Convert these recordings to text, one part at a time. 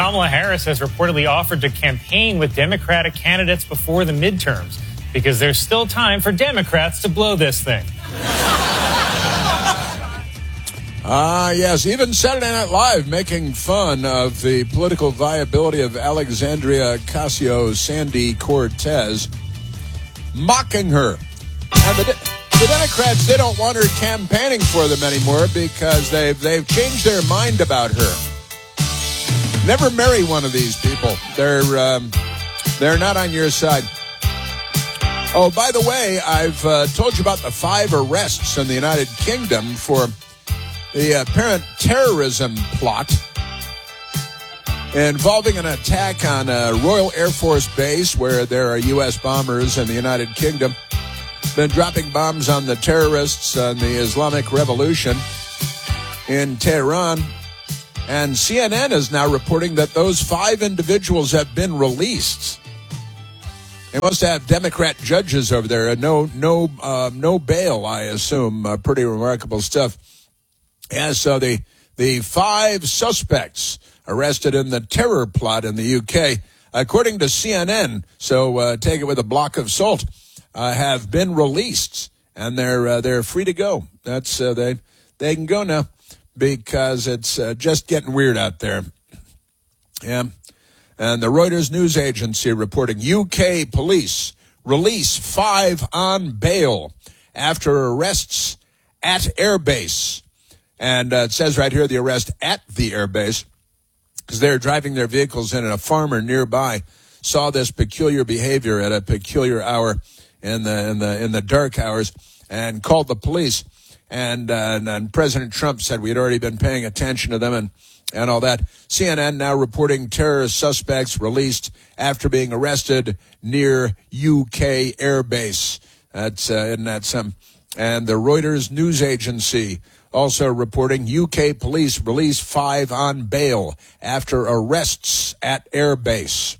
Kamala Harris has reportedly offered to campaign with Democratic candidates before the midterms because there's still time for Democrats to blow this thing. Yes, even Saturday Night Live making fun of the political viability of Alexandria Ocasio-Sandy Cortez, mocking her. And the Democrats, they don't want her campaigning for them anymore because they've changed their mind about her. Never marry one of these people. They're not on your side. Oh, by the way, I've told you about the 5 arrests in the United Kingdom for the apparent terrorism plot involving an attack on a Royal Air Force base where there are U.S. bombers in the United Kingdom. Been dropping bombs on the terrorists on the Islamic Revolution in Tehran. And CNN is now reporting that those 5 individuals have been released. They must have Democrat judges over there. No bail, I assume. Pretty remarkable stuff. Yeah, so the 5 suspects arrested in the terror plot in the UK, according to CNN, so take it with a block of salt, have been released, and they're free to go. That's they can go now because it's just getting weird out there. Yeah, and the Reuters news agency reporting UK police release 5 on bail after arrests at airbase. And it says right here the arrest at the airbase because they're driving their vehicles in, and a farmer nearby saw this peculiar behavior at a peculiar hour in the dark hours and called the police. And President Trump said we had already been paying attention to them and all that. CNN now reporting terrorist suspects released after being arrested near UK airbase. Isn't that some? And the Reuters news agency also reporting UK police release 5 on bail after arrests at airbase.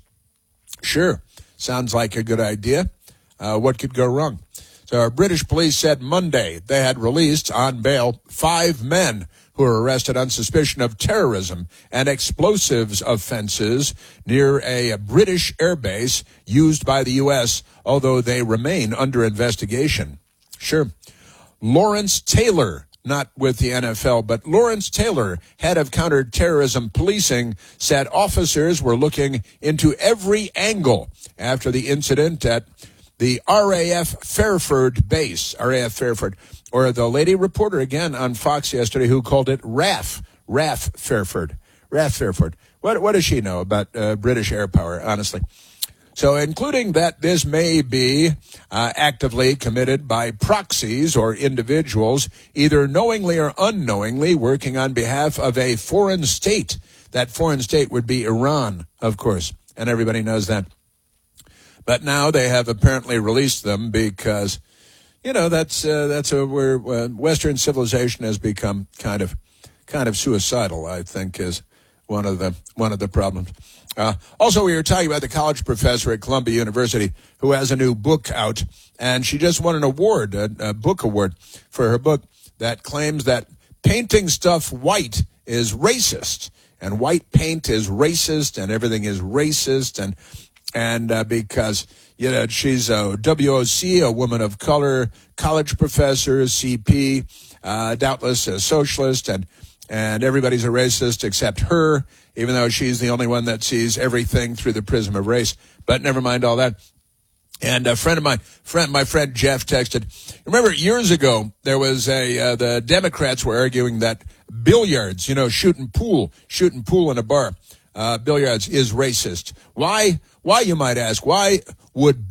Sure, sounds like a good idea. What could go wrong? So our British police said Monday they had released on bail 5 men who were arrested on suspicion of terrorism and explosives offenses near a British airbase used by the U.S., although they remain under investigation. Sure. Lawrence Taylor, not with the NFL, but Lawrence Taylor, head of counterterrorism policing, said officers were looking into every angle after the incident at the RAF Fairford base, RAF Fairford, or the lady reporter again on Fox yesterday who called it RAF Fairford. RAF Fairford. What does she know about British air power, honestly? So including that this may be actively committed by proxies or individuals, either knowingly or unknowingly, working on behalf of a foreign state. That foreign state would be Iran, of course, and everybody knows that. But now they have apparently released them because, that's where Western civilization has become kind of suicidal, I think, is one of the problems. Also, we were talking about the college professor at Columbia University who has a new book out, and she just won an award, a book award, for her book that claims that painting stuff white is racist, and white paint is racist, and everything is racist, and because she's a WOC, a woman of color, college professor, CP, doubtless a socialist, and everybody's a racist except her, even though she's the only one that sees everything through the prism of race. But never mind all that. And a friend of mine, my friend Jeff texted, remember years ago, there was the Democrats were arguing that billiards, shooting pool in a bar, billiards is racist. Why, you might ask, why would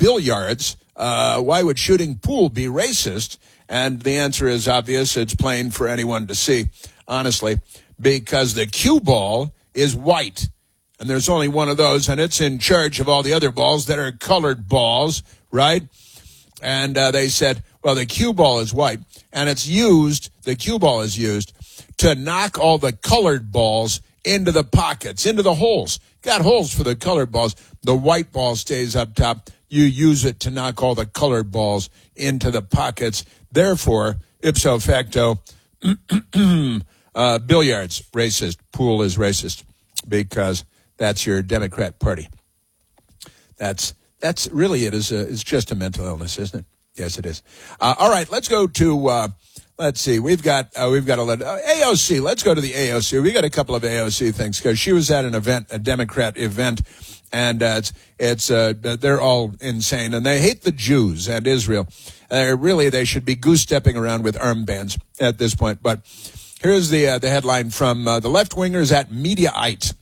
shooting pool be racist? And the answer is obvious. It's plain for anyone to see, honestly, because the cue ball is white, and there's only one of those, and it's in charge of all the other balls that are colored balls, right? And they said, well, the cue ball is white, and the cue ball is used to knock all the colored balls into the pockets, into the holes. Got holes for the colored balls. The white ball stays up top. You use it to knock all the colored balls into the pockets. Therefore, ipso facto, billiards racist, pool is racist, because That's your Democrat Party. That's really it. It's just a mental illness, isn't it? Yes, it is. All right, let's go to. Let's see. We've got a AOC. Let's go to the AOC. We got a couple of AOC things because she was at an event, a Democrat event, and they're all insane and they hate the Jews and Israel. They should be goose stepping around with armbands at this point. But here's the headline from the left wingers at Mediaite.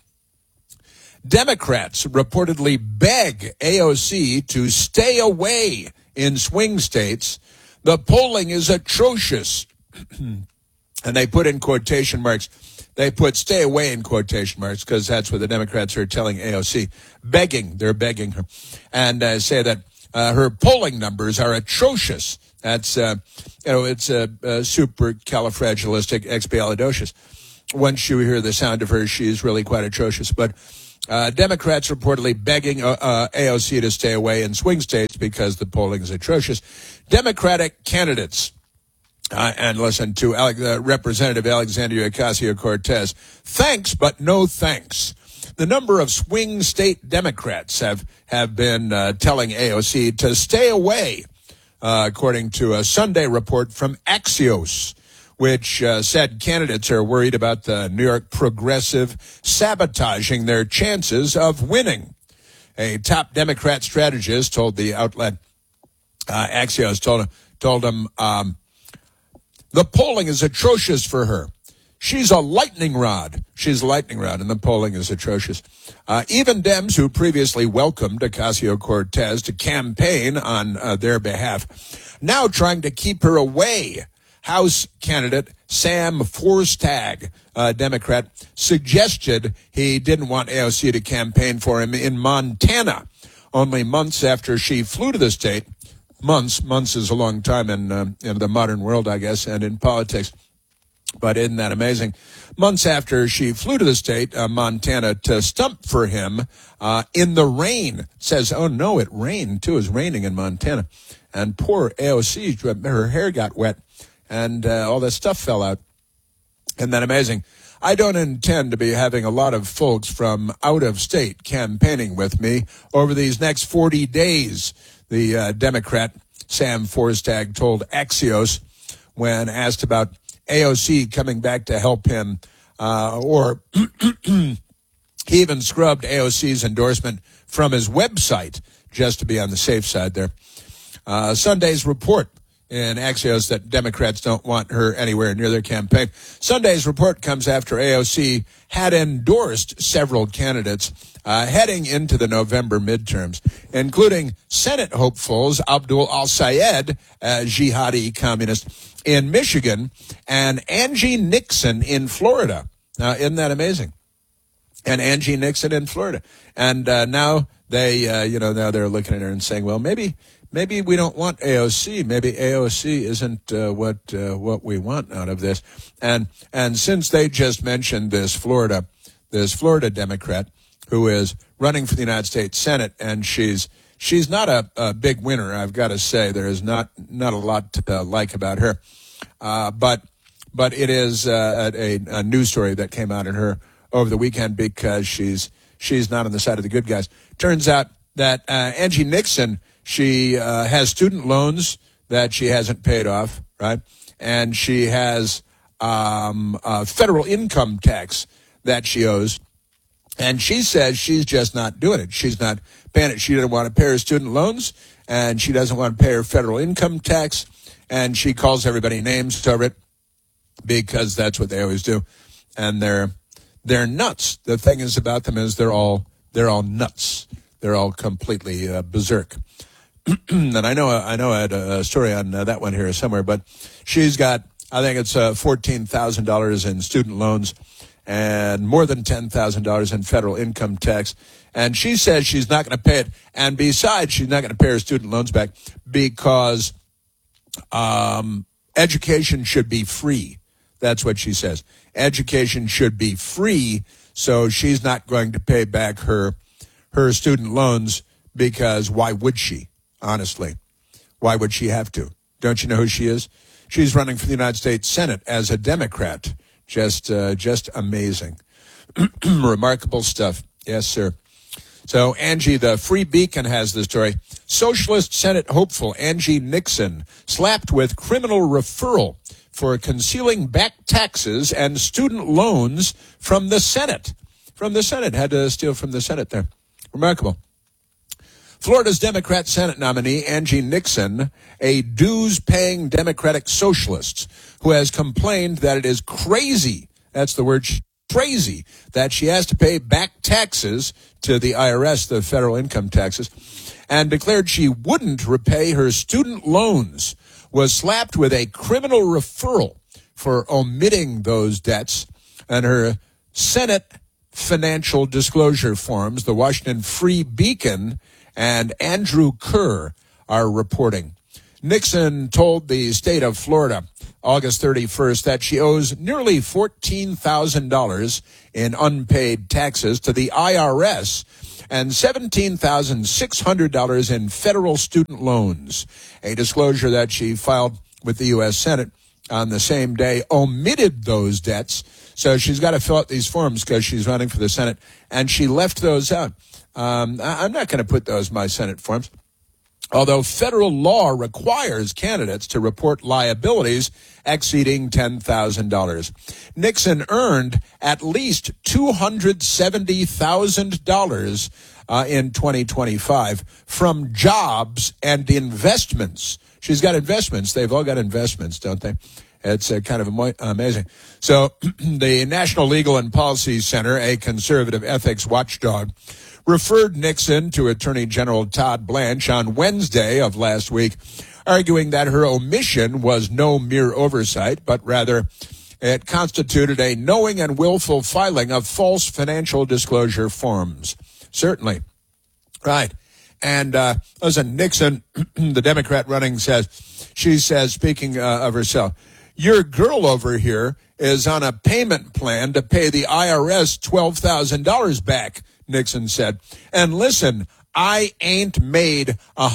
Democrats reportedly beg AOC to stay away in swing states. The polling is atrocious. And they put in quotation marks. They put stay away in quotation marks because that's what the Democrats are telling AOC. They're begging her. And say that her polling numbers are atrocious. That's, it's a supercalifragilisticexpialidocious. Once you hear the sound of her, she's really quite atrocious. But Democrats reportedly begging AOC to stay away in swing states because the polling is atrocious. Democratic candidates, and listen to Representative Alexandria Ocasio-Cortez, thanks but no thanks. The number of swing state Democrats have been telling AOC to stay away, according to a Sunday report from Axios, which said candidates are worried about the New York progressive sabotaging their chances of winning. A top Democrat strategist told the outlet, Axios told him, the polling is atrocious for her. She's a lightning rod. She's a lightning rod, and the polling is atrocious. Even Dems, who previously welcomed Ocasio-Cortez to campaign on their behalf, now trying to keep her away. House candidate Sam Forstag, Democrat, suggested he didn't want AOC to campaign for him in Montana, only months after she flew to the state. Months is a long time in the modern world, I guess, and in politics. But isn't that amazing? Months after she flew to the state, Montana, to stump for him in the rain. Says, oh no, it rained too. It was raining in Montana. And poor AOC, her hair got wet. And all that stuff fell out. Isn't that amazing? I don't intend to be having a lot of folks from out of state campaigning with me over these next 40 days, the Democrat Sam Forstag told Axios when asked about AOC coming back to help him, or he even scrubbed AOC's endorsement from his website just to be on the safe side there. Sunday's report in Axios that Democrats don't want her anywhere near their campaign. Sunday's report comes after AOC had endorsed several candidates heading into the November midterms, including Senate hopefuls Abdul al-Sayed, a jihadi communist in Michigan, and Angie Nixon in Florida. Now, isn't that amazing? And Angie Nixon in Florida. And now they, now they're looking at her and saying, well, maybe we don't want AOC. Maybe AOC isn't what we want out of this. And since they just mentioned this Florida Democrat who is running for the United States Senate, and she's not a big winner, I've got to say. There is not a lot to like about her. But it is a news story that came out in her over the weekend because she's not on the side of the good guys. Turns out that Angie Nixon, she has student loans that she hasn't paid off, right? And she has federal income tax that she owes. And she says she's just not doing it. She's not paying it. She doesn't want to pay her student loans, and she doesn't want to pay her federal income tax. And she calls everybody names over it because that's what they always do. And they're nuts. The thing is about them is they're all nuts. They're all completely berserk. And I know I had a story on that one here somewhere, but she's got, I think it's $14,000 in student loans and more than $10,000 in federal income tax. And she says she's not going to pay it. And besides, she's not going to pay her student loans back because education should be free. That's what she says. Education should be free, so she's not going to pay back her student loans because why would she? Honestly, why would she have to? Don't you know who she is? She's running for the United States Senate as a Democrat. Just amazing. Remarkable stuff. Yes, sir. So Angie, the Free Beacon, has the story. Socialist Senate hopeful Angie Nixon slapped with criminal referral for concealing back taxes and student loans from the Senate. From the Senate. Had to steal from the Senate there. Remarkable. Florida's Democrat Senate nominee, Angie Nixon, a dues-paying Democratic socialist who has complained that it is crazy, that's the word, crazy, that she has to pay back taxes to the IRS, the federal income taxes, and declared she wouldn't repay her student loans, was slapped with a criminal referral for omitting those debts, and her Senate financial disclosure forms, the Washington Free Beacon and Andrew Kerr are reporting. Nixon told the state of Florida August 31st that she owes nearly $14,000 in unpaid taxes to the IRS and $17,600 in federal student loans. A disclosure that she filed with the U.S. Senate on the same day omitted those debts. So she's got to fill out these forms because she's running for the Senate, and she left those out. I'm not going to put those in my Senate forms. Although federal law requires candidates to report liabilities exceeding $10,000. Nixon earned at least $270,000 in 2025 from jobs and investments. She's got investments. They've all got investments, don't they? It's kind of amazing. So the National Legal and Policy Center, a conservative ethics watchdog, referred Nixon to Attorney General Todd Blanche on Wednesday of last week, arguing that her omission was no mere oversight, but rather it constituted a knowing and willful filing of false financial disclosure forms. Certainly. Right. And listen, Nixon, the Democrat running, she says, speaking of herself, your girl over here is on a payment plan to pay the IRS $12,000 back, Nixon said. And listen, I ain't made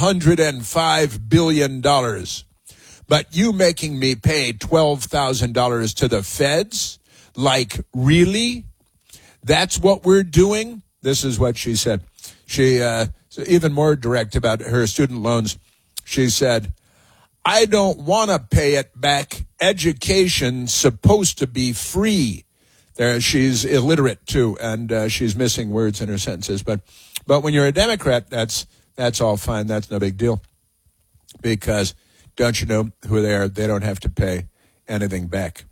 $105 billion. But you making me pay $12,000 to the feds? Like, really? That's what we're doing? This is what she said. She, even more direct about her student loans. She said, I don't want to pay it back. Education's supposed to be free. There, she's illiterate too, and she's missing words in her sentences. But when you're a Democrat, that's all fine. That's no big deal, because don't you know who they are? They don't have to pay anything back.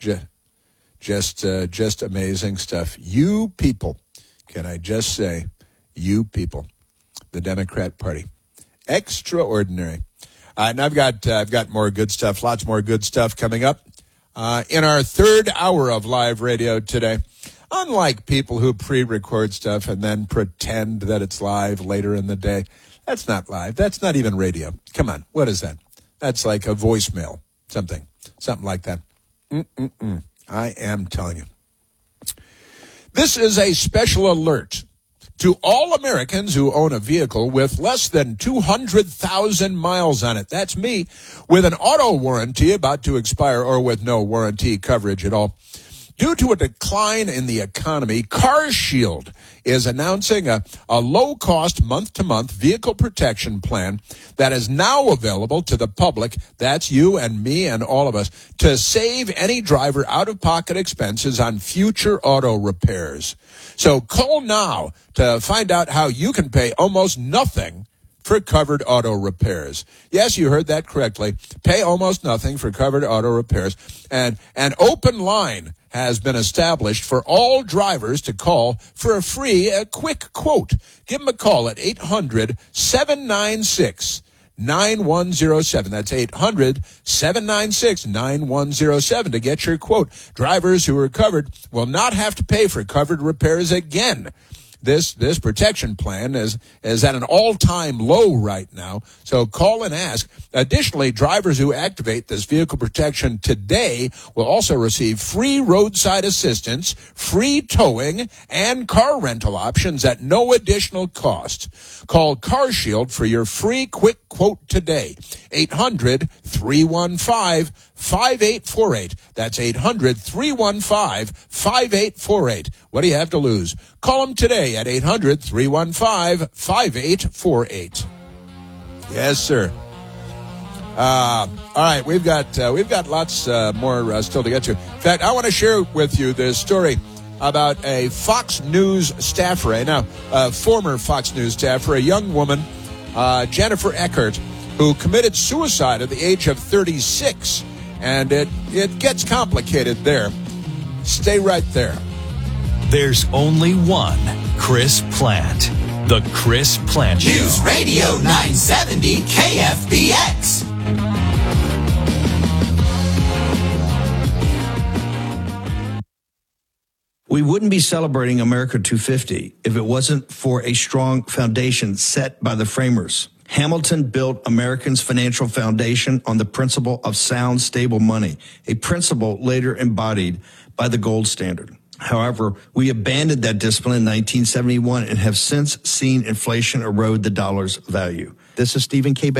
Just amazing stuff. You people, can I just say, you people, the Democrat Party, extraordinary. And I've got more good stuff, lots more good stuff coming up. In our third hour of live radio today, unlike people who pre-record stuff and then pretend that it's live later in the day, that's not live. That's not even radio. Come on. What is that? That's like a voicemail, something like that. I am telling you. This is a special alert to all Americans who own a vehicle with less than 200,000 miles on it. That's me, with an auto warranty about to expire or with no warranty coverage at all. Due to a decline in the economy, CarShield is announcing a low-cost month-to-month vehicle protection plan that is now available to the public, that's you and me and all of us, to save any driver out-of-pocket expenses on future auto repairs. So call now to find out how you can pay almost nothing for covered auto repairs. Yes, you heard that correctly. Pay almost nothing for covered auto repairs. And an open line has been established for all drivers to call for a free, quick quote. Give them a call at 800-796-9107. That's 800-796-9107 to get your quote. Drivers who are covered will not have to pay for covered repairs again. This protection plan is at an all-time low right now, so call and ask. Additionally, drivers who activate this vehicle protection today will also receive free roadside assistance, free towing, and car rental options at no additional cost. Call CarShield for your free quick quote today. 800-315 800-315-5848. That's 800-315-5848. What do you have to lose? Call them today at 800-315-5848. Yes, sir. All right, we've got lots more still to get to. In fact, I want to share with you this story about a Fox News staffer, now former Fox News staffer, a young woman, Jennifer Eckert, who committed suicide at the age of 36. And it gets complicated there. Stay right there. There's only one Chris Plante. The Chris Plante Show. News Radio 970 KFBX. We wouldn't be celebrating America 250 if it wasn't for a strong foundation set by the framers. Hamilton built Americans' financial foundation on the principle of sound, stable money, a principle later embodied by the gold standard. However, we abandoned that discipline in 1971 and have since seen inflation erode the dollar's value. This is Stephen K.